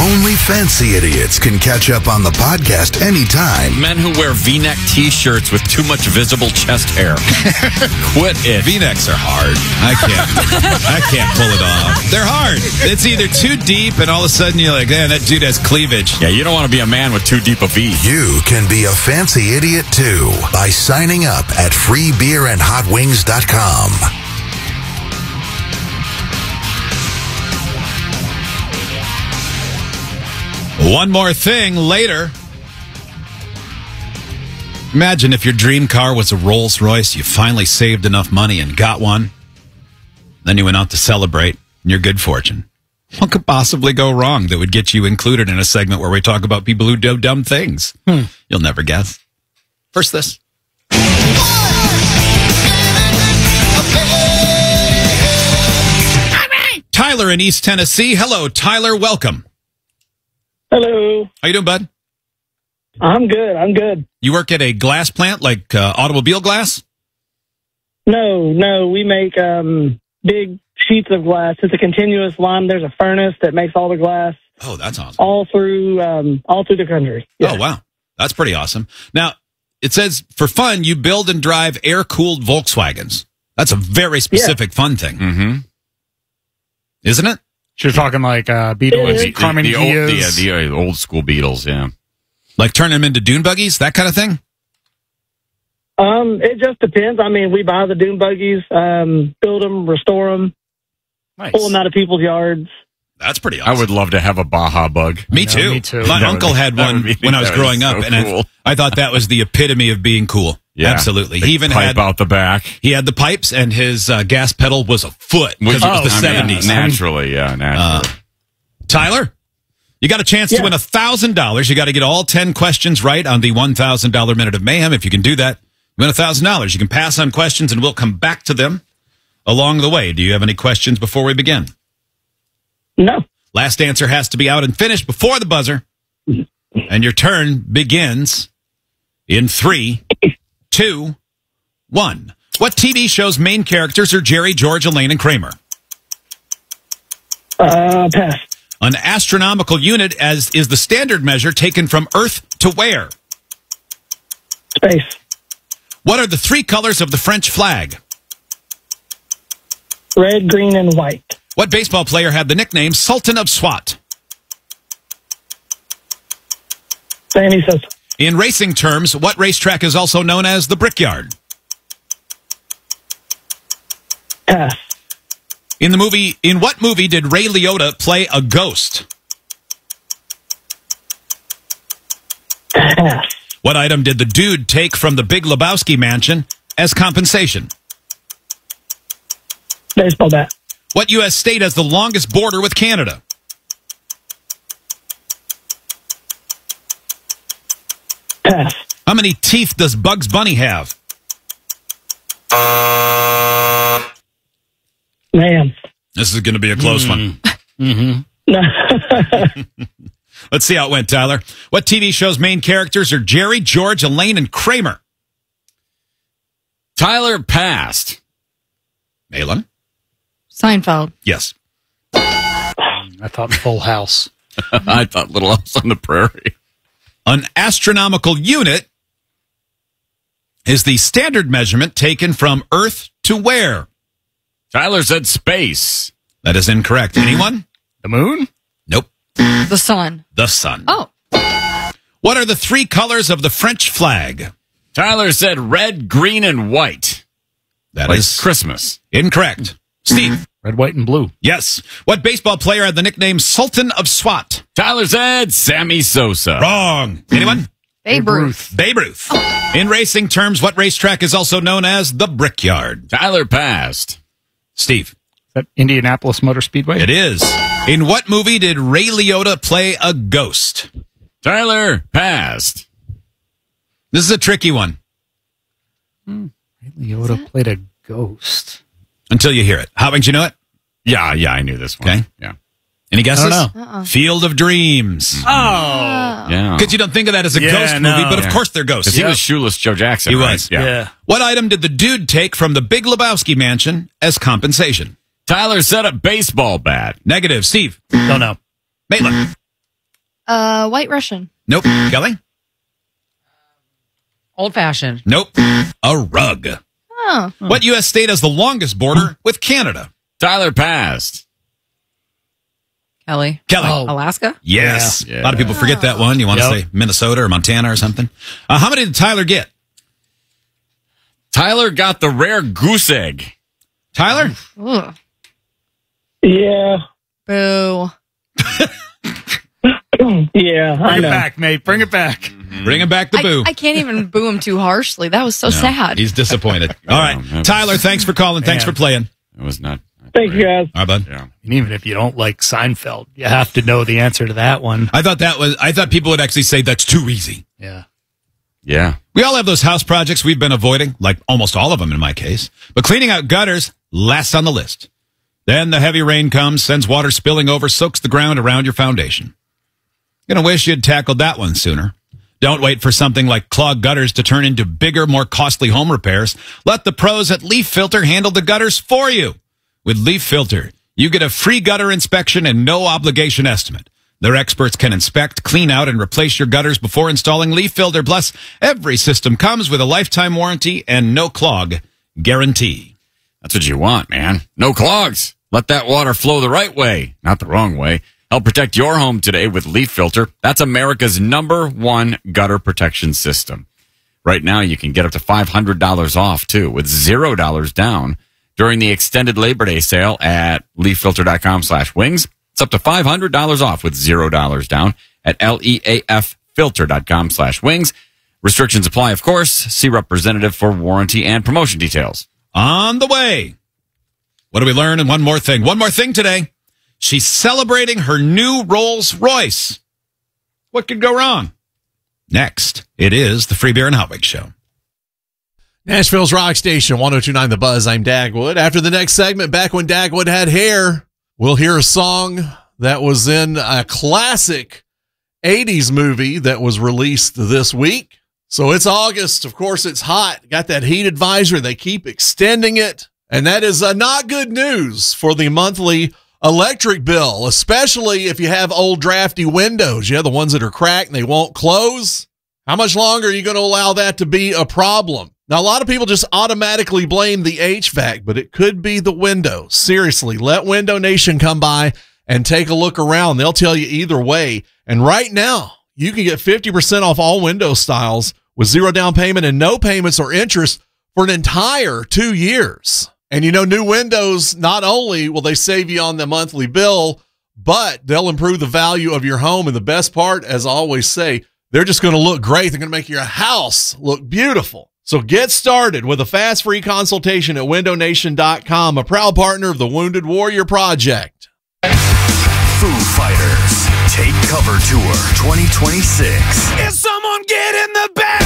Only fancy idiots can catch up on the podcast anytime. Men who wear V-neck T-shirts with too much visible chest hair. Quit it. V-necks are hard. I can't pull it off. They're hard. It's either too deep and all of a sudden you're like, man, that dude has cleavage. Yeah, you don't want to be a man with too deep a V. You can be a fancy idiot too by signing up at freebeerandhotwings.com. One more thing later. Imagine if your dream car was a Rolls Royce. You finally saved enough money and got one. Then you went out to celebrate your good fortune. What could possibly go wrong that would get you included in a segment where we talk about people who do dumb things? You'll never guess. First this. Tyler in East Tennessee. Hello, Tyler. Welcome. Hello. How you doing, bud? I'm good. You work at a glass plant, like automobile glass? No, we make big sheets of glass. It's a continuous line. There's a furnace that makes all the glass. Oh, that's awesome. All through the country. Yeah. Oh, wow. That's pretty awesome. Now, it says, for fun, you build and drive air-cooled Volkswagens. That's a very specific fun thing. Mm-hmm. Isn't it? So you're talking like Beatles, Carmen Diaz. The old school Beatles, yeah. Like turn them into dune buggies, that kind of thing? It just depends. I mean, we buy the dune buggies, build them, restore them, pull them out of people's yards. That's pretty awesome. I would love to have a Baja Bug. Me too. Me too. My uncle had one when I was growing up, and cool. I thought that was the epitome of being cool. Yeah. Absolutely. Big He even pipe had out the back. He had the pipes, and his gas pedal was a foot because it was the 70s. Naturally, yeah, naturally. Tyler, you got a chance to win $1,000. You got to get all 10 questions right on the $1,000 Minute of Mayhem. If you can do that, you win $1,000. You can pass on questions, and we'll come back to them along the way. Do you have any questions before we begin? No. Last answer has to be out and finished before the buzzer. And your turn begins in 3, 2, 1. What TV show's main characters are Jerry, George, Elaine, and Kramer? Pass. An astronomical unit is the standard measure taken from Earth to where? Space. What are the 3 colors of the French flag? Red, green, and white. What baseball player had the nickname Sultan of Swat? Sammy Sosa. In racing terms, what racetrack is also known as the Brickyard? Pass. In what movie did Ray Liotta play a ghost? Pass. What item did the dude take from the Big Lebowski mansion as compensation? Baseball bat. What U.S. state has the longest border with Canada? Pass. How many teeth does Bugs Bunny have? Man. This is going to be a close one. Let's see how it went, Tyler. What TV show's main characters are Jerry, George, Elaine, and Kramer? Tyler passed. Malin? Seinfeld. Yes. I thought Full House. I thought Little House on the Prairie. An astronomical unit is the standard measurement taken from Earth to where? Tyler said space. That is incorrect. Anyone? The moon? Nope. The sun. The sun. Oh. What are the 3 colors of the French flag? Tyler said red, green, and white. That like is Christmas. Incorrect. Steve? Red, white, and blue. Yes. What baseball player had the nickname Sultan of Swat? Tyler said Sammy Sosa. Wrong. Anyone? Babe Ruth. Babe Ruth. In racing terms, what racetrack is also known as the Brickyard? Tyler passed. Steve? Is that Indianapolis Motor Speedway? It is. In what movie did Ray Liotta play a ghost? Tyler passed. This is a tricky one. Ray Liotta played a ghost. Until you hear it. How did you know it? Yeah, I knew this one. Okay. Yeah. Any guesses? I don't know. Field of Dreams. Yeah. Because you don't think of that as a ghost movie, but of course they're ghosts. Because he was Shoeless Joe Jackson. He right? was. Yeah. What item did the dude take from the Big Lebowski mansion as compensation? Tyler said a baseball bat. Negative. Steve? Don't know. Maitland? White Russian. Nope. Kelly? Old fashioned. Nope. A rug. Oh. What U.S. state has the longest border with Canada? Tyler passed. Kelly. Alaska? Yes. Yeah. A lot of people forget that one. You want to say Minnesota or Montana or something? How many did Tyler get? Tyler got the rare goose egg. Tyler? Ugh. Yeah. Boo. Yeah, I Bring it know. back, mate. Bring it back. Bring him back the boo. I can't even boo him too harshly. That was so sad. He's disappointed. All right. Tyler, thanks for calling. Thanks for playing. It was not. Thank you, guys. All right, bud. Yeah. And even if you don't like Seinfeld, you have to know the answer to that one. I thought people would actually say that's too easy. Yeah. Yeah. We all have those house projects we've been avoiding, like almost all of them in my case. But cleaning out gutters, last on the list. Then the heavy rain comes, sends water spilling over, soaks the ground around your foundation. Gonna wish you'd tackled that one sooner. Don't wait for something like clogged gutters to turn into bigger, more costly home repairs. Let the pros at Leaf Filter handle the gutters for you. With Leaf Filter, you get a free gutter inspection and no obligation estimate. Their experts can inspect, clean out, and replace your gutters before installing Leaf Filter. Plus, every system comes with a lifetime warranty and no clog guarantee. That's what you want, man. No clogs. Let that water flow the right way, not the wrong way. Help protect your home today with Leaf Filter. That's America's #1 gutter protection system. Right now, you can get up to $500 off, too, with $0 down during the extended Labor Day sale at leaffilter.com/wings. It's up to $500 off with $0 down at leaffilter.com/wings. Restrictions apply, of course. See representative for warranty and promotion details. On the way. What do we learn? And one more thing. One more thing today. She's celebrating her new Rolls Royce. What could go wrong? Next, it is the Free Beer and Hot Wings Show. Nashville's Rock Station, 102.9 The Buzz. I'm Dagwood. After the next segment, back when Dagwood had hair, we'll hear a song that was in a classic 80s movie that was released this week. So it's August. Of course, it's hot. Got that heat advisory. They keep extending it. And that is not good news for the monthly electric bill, especially if you have old drafty windows. You have the ones that are cracked and they won't close. How much longer are you going to allow that to be a problem? Now, a lot of people just automatically blame the HVAC, but it could be the windows. Seriously, let Window Nation come by and take a look around. They'll tell you either way. And right now, you can get 50% off all window styles with 0 down payment and no payments or interest for an entire 2 years. And you know, new windows, not only will they save you on the monthly bill, but they'll improve the value of your home. And the best part, as I always say, they're just going to look great. They're going to make your house look beautiful. So get started with a fast free consultation at windownation.com, a proud partner of the Wounded Warrior Project. Foo Fighters Take Cover Tour 2026. Is someone getting the best?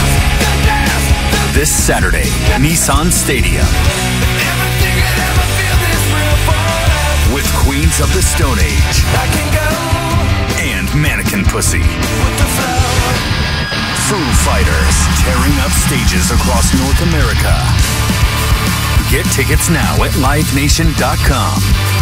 This Saturday, Nissan Stadium. With Queens of the Stone Age and Mannequin Pussy. Foo Fighters tearing up stages across North America. Get tickets now at livenation.com.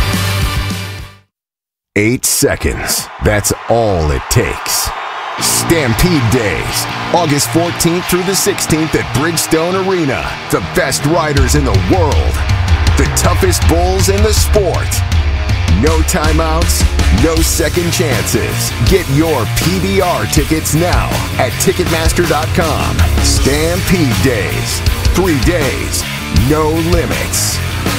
8 seconds. That's all it takes. Stampede Days, August 14th through the 16th at Bridgestone Arena. The best riders in the world. The toughest bulls in the sport. No timeouts, no second chances. Get your PBR tickets now at Ticketmaster.com. Stampede Days. 3 days, no limits.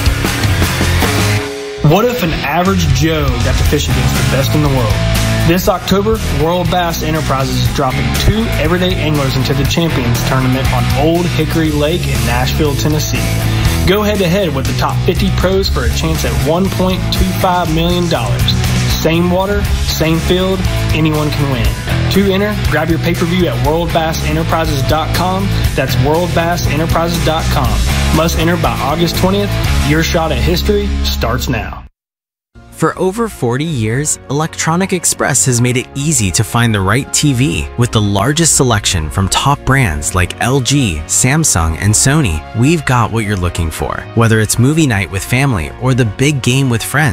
What if an average Joe got to fish against the best in the world? This October, World Bass Enterprises is dropping 2 everyday anglers into the Champions Tournament on Old Hickory Lake in Nashville, Tennessee. Go head-to-head with the top 50 pros for a chance at $1.25 million. Same water, same field, anyone can win. To enter, grab your pay-per-view at worldbassenterprises.com. That's worldbassenterprises.com. Must enter by August 20th. Your shot at history starts now. For over 40 years, Electronic Express has made it easy to find the right TV. With the largest selection from top brands like LG, Samsung, and Sony, we've got what you're looking for. Whether it's movie night with family or the big game with friends,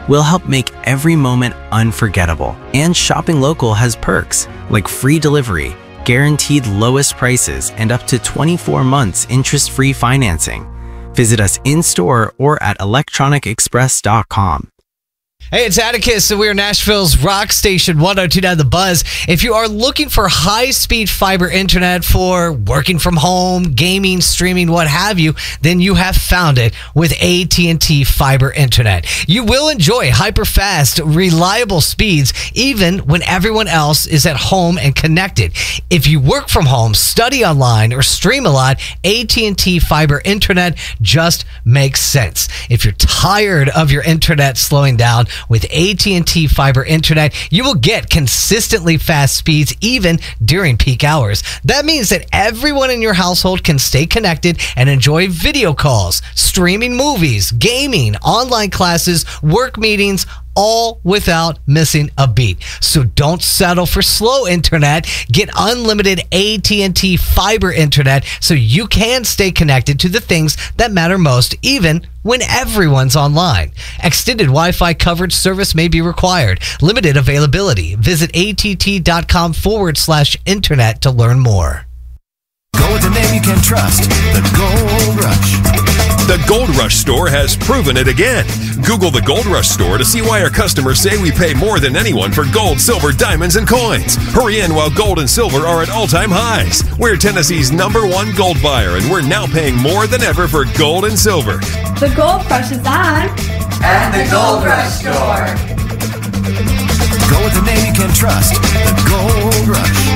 We'll help make every moment unforgettable. And shopping local has perks like free delivery, guaranteed lowest prices, and up to 24 months interest-free financing. Visit us in-store or at electronicexpress.com. Hey, it's Atticus, and we are Nashville's rock station, 102.9 The Buzz. If you are looking for high-speed fiber internet for working from home, gaming, streaming, what have you, then you have found it with AT&T Fiber Internet. You will enjoy hyper-fast, reliable speeds, even when everyone else is at home and connected. If you work from home, study online, or stream a lot, AT&T Fiber Internet just makes sense. If you're tired of your internet slowing down, with AT&T Fiber Internet, you will get consistently fast speeds even during peak hours. That means that everyone in your household can stay connected and enjoy video calls, streaming movies, gaming, online classes, work meetings, all without missing a beat. So don't settle for slow internet. Get unlimited AT&T Fiber Internet so you can stay connected to the things that matter most, even when everyone's online. Extended Wi-Fi coverage service may be required. Limited availability. Visit att.com/internet to learn more. Go with the name you can trust, the Gold Rush. The Gold Rush store has proven it again. Google the Gold Rush store to see why our customers say we pay more than anyone for gold, silver, diamonds, and coins. Hurry in while gold and silver are at all-time highs. We're Tennessee's #1 gold buyer, and we're now paying more than ever for gold and silver. The Gold Rush is on at the Gold Rush store. Go with the name you can trust, the Gold Rush.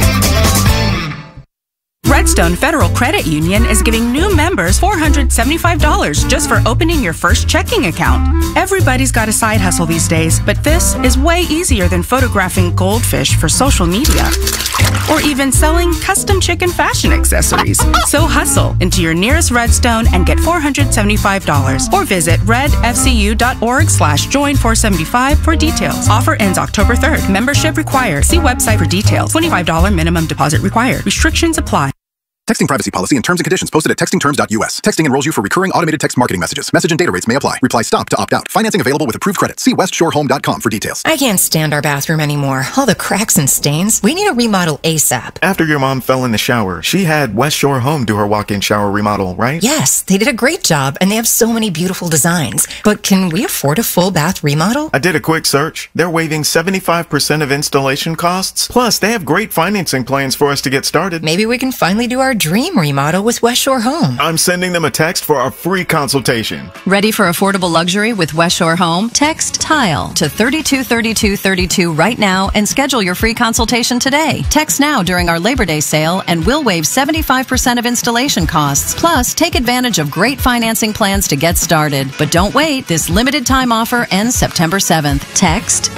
Redstone Federal Credit Union is giving new members $475 just for opening your first checking account. Everybody's got a side hustle these days, but this is way easier than photographing goldfish for social media or even selling custom chicken fashion accessories. So hustle into your nearest Redstone and get $475 or visit redfcu.org/join475 for details. Offer ends October 3rd. Membership required. See website for details. $25 minimum deposit required. Restrictions apply. Texting privacy policy and terms and conditions posted at textingterms.us. Texting enrolls you for recurring automated text marketing messages. Message and data rates may apply. Reply stop to opt out. Financing available with approved credit. See westshorehome.com for details. I can't stand our bathroom anymore. All the cracks and stains. We need a remodel ASAP. After your mom fell in the shower, she had West Shore Home do her walk-in shower remodel, right? Yes, they did a great job, and they have so many beautiful designs. But can we afford a full bath remodel? I did a quick search. They're waiving 75% of installation costs. Plus, they have great financing plans for us to get started. Maybe we can finally do our dream remodel with West Shore Home. I'm sending them a text for a free consultation. Ready for affordable luxury with West Shore Home? Text TILE to 323232 right now and schedule your free consultation today. Text now during our Labor Day sale and we'll waive 75% of installation costs. Plus, take advantage of great financing plans to get started. But don't wait. This limited time offer ends September 7th. Text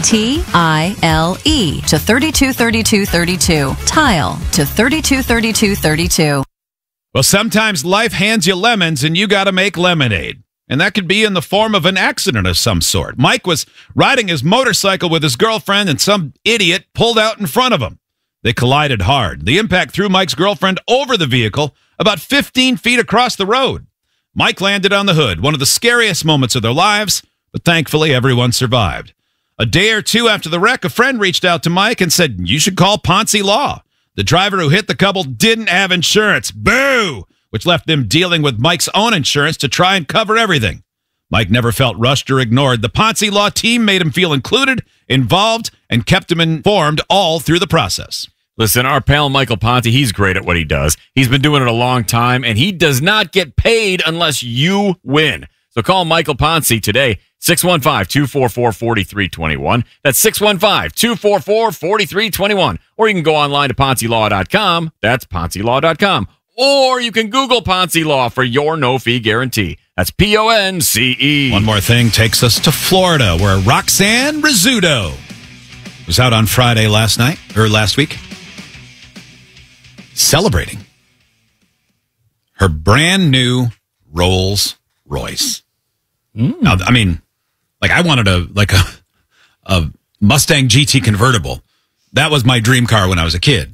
TILE to 323232. TILE to 323232. Well, sometimes life hands you lemons and you got to make lemonade. And that could be in the form of an accident of some sort. Mike was riding his motorcycle with his girlfriend and some idiot pulled out in front of him. They collided hard. The impact threw Mike's girlfriend over the vehicle about 15 feet across the road. Mike landed on the hood, one of the scariest moments of their lives, but thankfully everyone survived. A day or two after the wreck, a friend reached out to Mike and said, "You should call Ponce Law." The driver who hit the couple didn't have insurance. Boo! Which left them dealing with Mike's own insurance to try and cover everything. Mike never felt rushed or ignored. The Ponce Law team made him feel included, involved, and kept him informed all through the process. Listen, our pal Michael Ponte, he's great at what he does. He's been doing it a long time, and he does not get paid unless you win. So call Michael Ponce today, 615-244-4321. That's 615-244-4321. Or you can go online to PonceLaw.com. That's PonceLaw.com. Or you can Google Ponce Law for your no-fee guarantee. That's PONCE. One more thing takes us to Florida, where Roxanne Rizzuto was out on Friday last week, celebrating her brand new Rolls Royce. Now, I mean, like I wanted a Mustang GT convertible. That was my dream car when I was a kid.